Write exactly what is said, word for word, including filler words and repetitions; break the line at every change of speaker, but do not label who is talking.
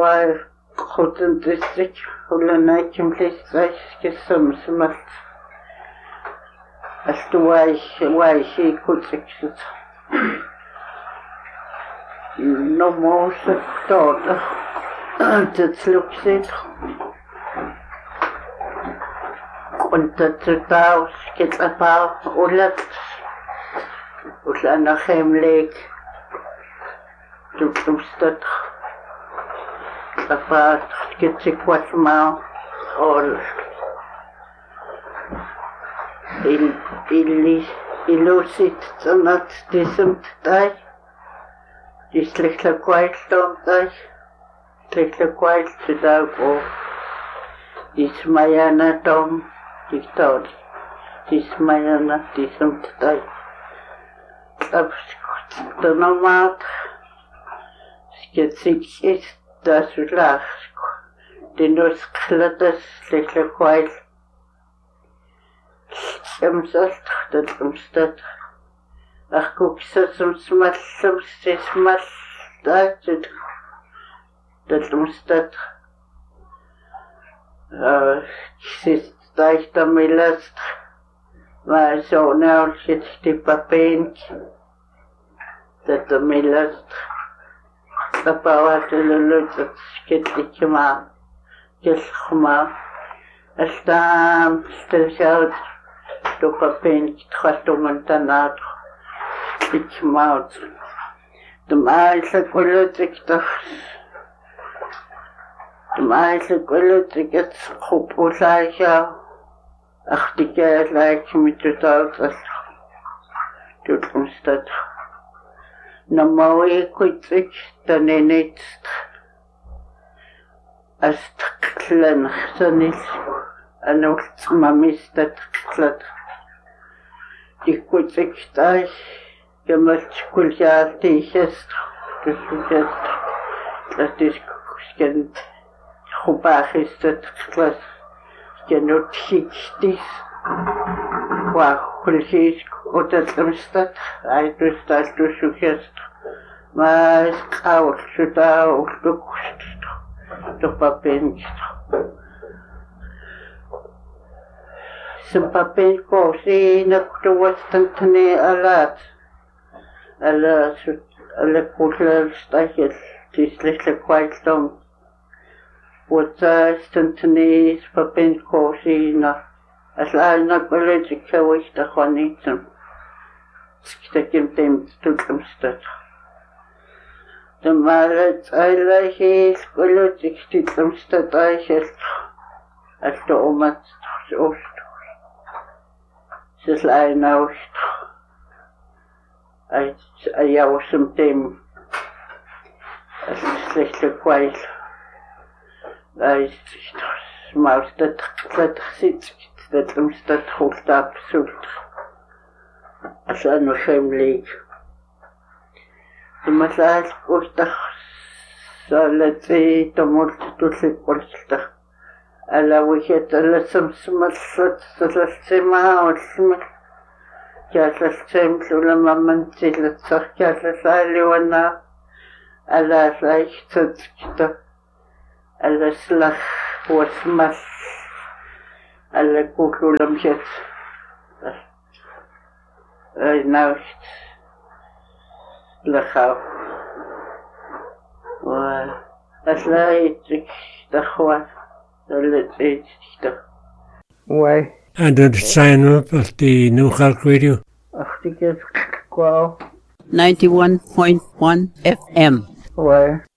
var khutun district ulana kimlisais kissamsmalt astuai wai shi kutsiksut no more thought that's looks it kontatutaus kitlapa ulat ulana khemlek tutustat apa kitsikwas ma all il illi illusit sanat disemt tai dislikla kwailtom tai dislikla kwail tdago dismayana tom diktor dismayana disemt tai abskut tonomat sketsik is das lach den dos klatas likla kwail Samsalt dat umstat ach kuksasum smallum sismal dat dat umstat uh sis daita milast ma so now shit die papenk dat milast tapawat lulut skitlikma gelkhma astam stelshalt do papenk tkhatumantanat ikmaut dum aisle kolotik doch dum aisle kolotik et khupulaja achtige like mit total du kunstat na maui kuitsik tanenet ast klen khsanis anult mamistat klat dikuitsik tai gemalt kuljaati jest tusujast latis skent khupachistat klas genut hikstis wa kulhis otatlamstat aitustat tusujast mas qaul suta ultukust tupapenst Some papel cosi na kuwastantane alat ala ala kutla stachel tisle kwailtom wata stantane papel cosi na asla na college kawista khanitum skitakim tem tutumstat the malet ala he college stitumstat aishel asto omat os Just like now, I I was something slechte kwail. I smaus dat dat sit dat ons dat holt absoluut. As aan nog hemlik. De masal koostig sal dit tomort tot se koostig. Alla wihet alla samsmat satsema olsma jasem sula mamman tilat sarkala saliwana alla saichtatskita alla slach wasmas alla kukulam jet ay nacht lachaw wa aslaitik dakhwa
Why?
And did sign up at the New Halk Radio?
ninety-one
point one F M.
Why?